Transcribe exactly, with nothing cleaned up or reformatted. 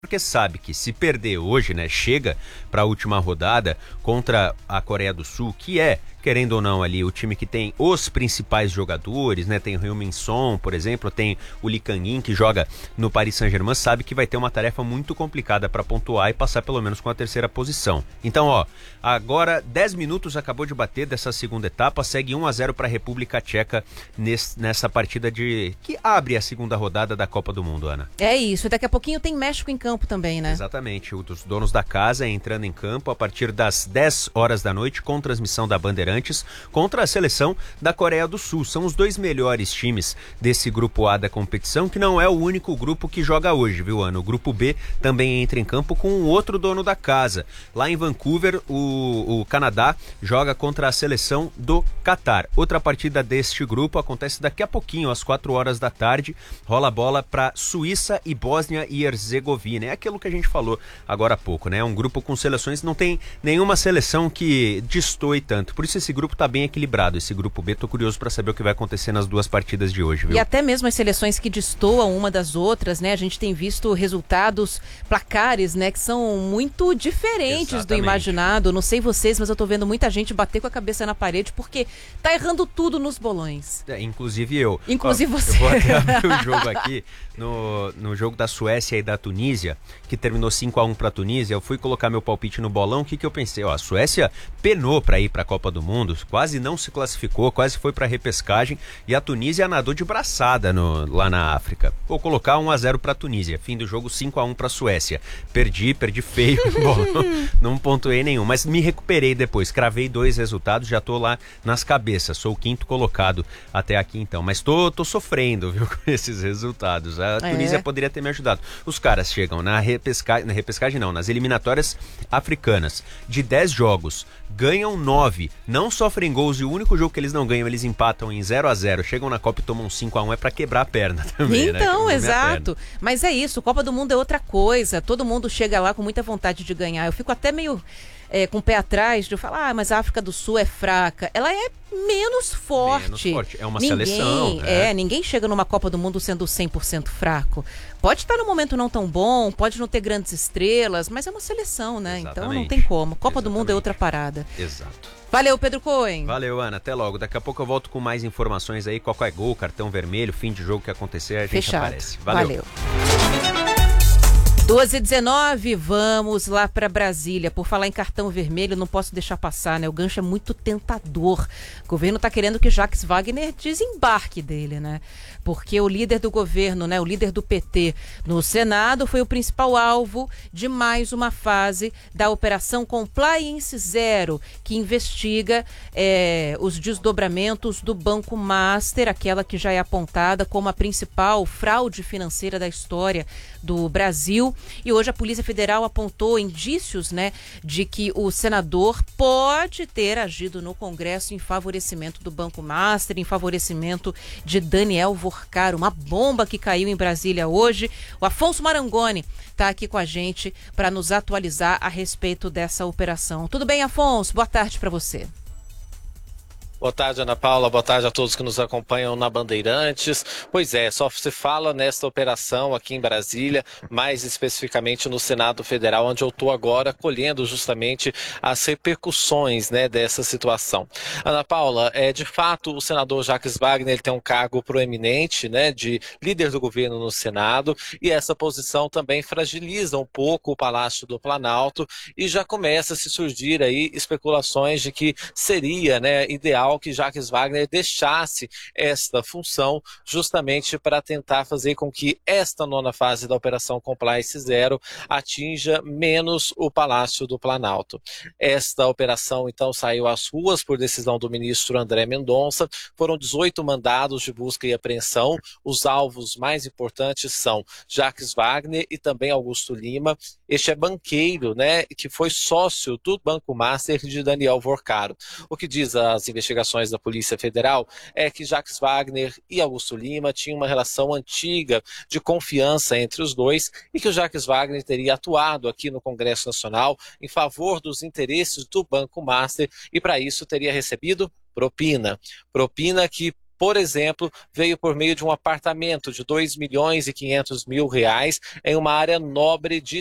porque sabe que se perder hoje, né, chega para a última rodada contra a Coreia do Sul, que é, querendo ou não, ali o time que tem os principais jogadores, né? Tem o Heung-min Son, por exemplo, tem o Lee Kang-in, que joga no Paris Saint-Germain, sabe que vai ter uma tarefa muito complicada para pontuar e passar pelo menos com a terceira posição. Então, ó, agora dez minutos acabou de bater dessa segunda etapa, segue um a zero para a República Tcheca nesse, nessa partida de que abre a segunda rodada da Copa do Mundo, Ana. É isso, e daqui a pouquinho tem México em campo também, né? Exatamente, os donos da casa entrando em campo a partir das dez horas da noite com transmissão da Bandeirantes contra a seleção da Coreia do Sul. São os dois melhores times desse grupo A da competição, que não é o único grupo que joga hoje, viu, Ana? O grupo B também entra em campo com um outro dono da casa. Lá em Vancouver, o, o Canadá joga contra a seleção do Catar. Outra partida deste grupo acontece daqui a pouquinho, às quatro horas da tarde. Rola a bola para Suíça e Bósnia e Herzegovina. É aquilo que a gente falou agora há pouco, né? Um grupo com seleções, não tem nenhuma seleção que destoe tanto. Por isso esse grupo tá bem equilibrado, esse grupo B. Tô curioso para saber o que vai acontecer nas duas partidas de hoje, viu? E até mesmo as seleções que destoam uma das outras, né? A gente tem visto resultados, placares, né? Que são muito diferentes. Exatamente. Do imaginado. Não sei vocês, mas eu tô vendo muita gente bater com a cabeça na parede porque tá errando tudo nos bolões. É, inclusive eu. Inclusive Ó, você. Eu vou até abrir o jogo aqui, no, no jogo da Suécia e da Tunísia, que terminou cinco a um pra Tunísia. Eu fui colocar meu palpite no bolão, o que que eu pensei? Ó, a Suécia penou para ir para a Copa do Mundo, quase não se classificou, quase foi para repescagem, e a Tunísia nadou de braçada no, lá na África. Vou colocar um a zero para a Tunísia, fim do jogo cinco a um para a Suécia. Perdi, perdi feio, bom, não, não pontuei nenhum, mas me recuperei depois, cravei dois resultados, já tô lá nas cabeças, sou o quinto colocado até aqui então, mas tô, tô sofrendo, viu, com esses resultados. A Tunísia é. poderia ter me ajudado. Os caras chegam na repescagem, na repescagem não, nas eliminatórias africanas, de dez jogos, ganham nove, não sofrem gols, e o único jogo que eles não ganham, eles empatam em zero a zero, chegam na Copa e tomam cinco a um, é pra quebrar a perna também, então, né? exato. Mas é isso, Copa do Mundo é outra coisa, todo mundo chega lá com muita vontade de ganhar. Eu fico até meio é, com o pé atrás de falar, ah, mas a África do Sul é fraca. Ela é menos forte. Menos forte, é uma ninguém, seleção. Né? É, ninguém chega numa Copa do Mundo sendo cem por cento fraco. Pode estar num momento não tão bom, pode não ter grandes estrelas, mas é uma seleção, né? Exatamente. Então não tem como. Copa Exatamente. do Mundo é outra parada. Exato. Valeu, Pedro Cohen. Valeu, Ana. Até logo. Daqui a pouco eu volto com mais informações aí. Qual é gol, cartão vermelho, fim de jogo que acontecer, a gente Fechado. aparece. Valeu. Valeu. doze e dezenove, vamos lá para Brasília. Por falar em cartão vermelho, não posso deixar passar, né? O gancho é muito tentador. O governo está querendo que Jacques Wagner desembarque dele, né? Porque o líder do governo, né, o líder do P T no Senado, foi o principal alvo de mais uma fase da Operação Compliance Zero, que investiga é, os desdobramentos do Banco Master, aquela que já é apontada como a principal fraude financeira da história do Brasil. E hoje a Polícia Federal apontou indícios, né, de que o senador pode ter agido no Congresso em favorecimento do Banco Master, em favorecimento de Daniel Vorcar, uma bomba que caiu em Brasília hoje. O Afonso Marangoni está aqui com a gente para nos atualizar a respeito dessa operação. Tudo bem, Afonso? Boa tarde para você. Boa tarde, Ana Paula. Boa tarde a todos que nos acompanham na Bandeirantes. Pois é, só se fala nesta operação aqui em Brasília, mais especificamente no Senado Federal, onde eu estou agora colhendo justamente as repercussões, né, dessa situação. Ana Paula, é, de fato, o senador Jacques Wagner ele tem um cargo proeminente, né, de líder do governo no Senado, e essa posição também fragiliza um pouco o Palácio do Planalto, e já começa a se surgir aí especulações de que seria, né, ideal que Jacques Wagner deixasse esta função justamente para tentar fazer com que esta nona fase da Operação Compliance Zero atinja menos o Palácio do Planalto. Esta operação, então, saiu às ruas por decisão do ministro André Mendonça. Foram dezoito mandados de busca e apreensão. Os alvos mais importantes são Jacques Wagner e também Augusto Lima. Este é banqueiro, né, que foi sócio do Banco Master de Daniel Vorcar. O que diz as investigações da Polícia Federal é que Jacques Wagner e Augusto Lima tinham uma relação antiga de confiança entre os dois e que o Jacques Wagner teria atuado aqui no Congresso Nacional em favor dos interesses do Banco Master e para isso teria recebido propina. Propina que por exemplo, veio por meio de um apartamento de dois milhões e quinhentos mil reais em uma área nobre de